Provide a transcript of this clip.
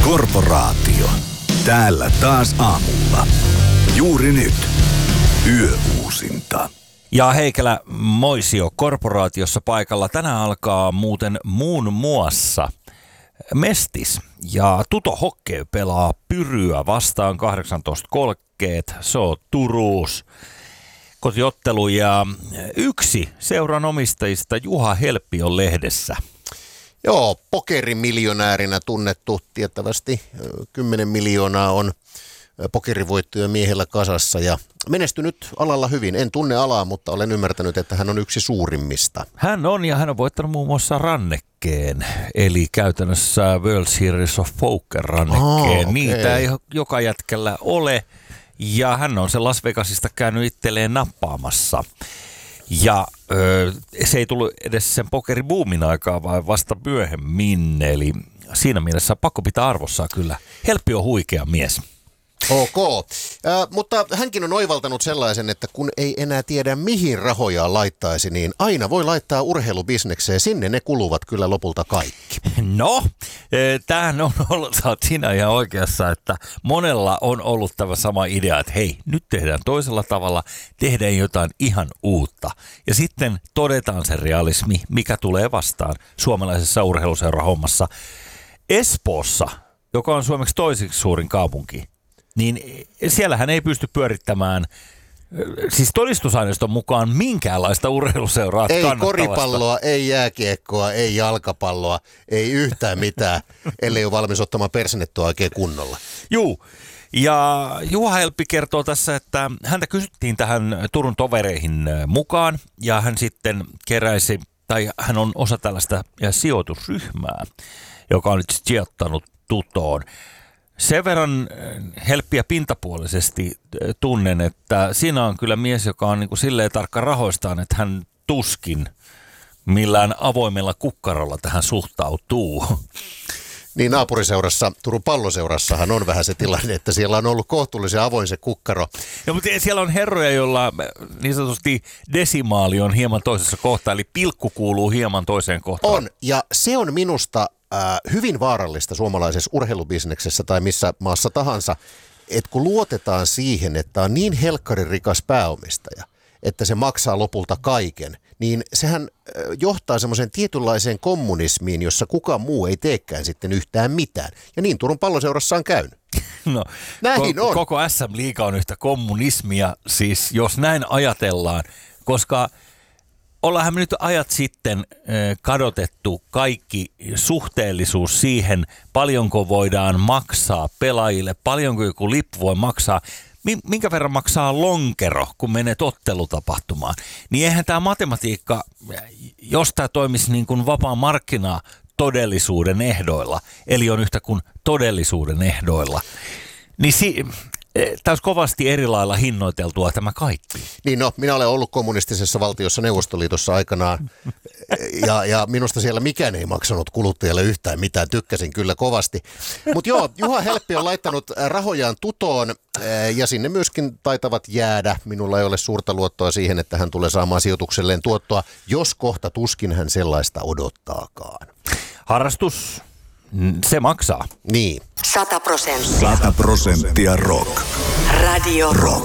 Korporaatio. Täällä taas aamulla. Juuri nyt. Yöuusinta. Ja Heikelä Moisio Korporaatiossa paikalla. Tänään alkaa muuten muun muassa Mestis. Ja Tuto Hockey pelaa Pyryä vastaan 18.30. Se on Turuus. Kotiottelu ja yksi seuran omistajista Juha Helppi on lehdessä. Joo, pokerimiljonäärinä tunnettu tiettävästi. 10 miljoonaa on pokerivoittoja miehellä kasassa ja menestynyt alalla hyvin. En tunne alaa, mutta olen ymmärtänyt, että hän on yksi suurimmista. Hän on ja hän on voittanut muun muassa rannekkeen, eli käytännössä World Series of Poker rannekkeen. Okay. Niitä ei joka jätkällä ole ja hän on se Las Vegasista käynyt itselleen nappaamassa. Ja se ei tullut edes sen pokeribuumin aikaa, vaan vasta myöhemmin. Eli siinä mielessä pakko pitää arvossaan kyllä. Helppi on huikea mies. Ok, mutta hänkin on oivaltanut sellaisen, että kun ei enää tiedä mihin rahojaan laittaisi, niin aina voi laittaa urheilubisnekseen. Sinne ne kuluvat kyllä lopulta kaikki. No, tämähän on ollut, sä oot siinä ihan oikeassa, että monella on ollut tämä sama idea, että hei, nyt tehdään toisella tavalla, tehdään jotain ihan uutta. Ja sitten todetaan se realismi, mikä tulee vastaan suomalaisessa urheiluseurahommassa. Espoossa, joka on suomeksi toiseksi suurin kaupunki, niin siellähän ei pysty pyörittämään, siis todistusaineiston mukaan minkäänlaista urheiluseuraa ei kannattavasta. Koripalloa, ei jääkiekkoa, ei jalkapalloa, ei yhtään mitään, ellei ole valmis ottamaan persennettua oikein kunnolla. Juu, ja Juha Helppi kertoo tässä, että häntä kysyttiin tähän Turun tovereihin mukaan, ja hän sitten keräisi, tai hän on osa tällaista sijoitusryhmää, joka on nyt sijoittanut Tutoon. Sen verran Helppiä pintapuolisesti tunnen, että siinä on kyllä mies, joka on niin kuin silleen tarkka rahoistaan, että hän tuskin millään avoimella kukkarolla tähän suhtautuu. Niin naapuriseurassa, Turun Palloseurassahan on vähän se tilanne, että siellä on ollut kohtuullisen avoin se kukkaro. Ja, mutta siellä on herroja, joilla niin sanotusti desimaali on hieman toisessa kohtaa, eli pilkku kuuluu hieman toiseen kohtaan. On, ja se on minusta hyvin vaarallista suomalaisessa urheilubisneksessä tai missä maassa tahansa, että kun luotetaan siihen, että on niin helkkaririkas pääomistaja, että se maksaa lopulta kaiken, niin sehän johtaa semmoiseen tietynlaiseen kommunismiin, jossa kukaan muu ei teekään sitten yhtään mitään. Ja niin Turun Palloseurassa on käynyt. No, näin on. Koko SM-liiga on yhtä kommunismia, siis jos näin ajatellaan, koska ollaanhan me nyt ajat sitten kadotettu kaikki suhteellisuus siihen, paljonko voidaan maksaa pelaajille, paljonko joku lippu voi maksaa, minkä verran maksaa lonkero, kun menet ottelutapahtumaan. Niin eihän tämä matematiikka, jos tämä toimisi niin kuin vapaa markkina todellisuuden ehdoilla, eli on yhtä kuin todellisuuden ehdoilla, niin tämä olisi kovasti eri lailla hinnoiteltua tämä kaikki. Niin no, minä olen ollut kommunistisessa valtiossa Neuvostoliitossa aikanaan ja minusta siellä mikään ei maksanut kuluttajalle yhtään mitään, tykkäsin kyllä kovasti. Mutta joo, Juha Helppi on laittanut rahojaan Tutoon ja sinne myöskin taitavat jäädä. Minulla ei ole suurta luottoa siihen, että hän tulee saamaan sijoitukselleen tuottoa, jos kohta tuskin hän sellaista odottaakaan. Harrastus, se maksaa. Niin. 100% rock. Radio Rock.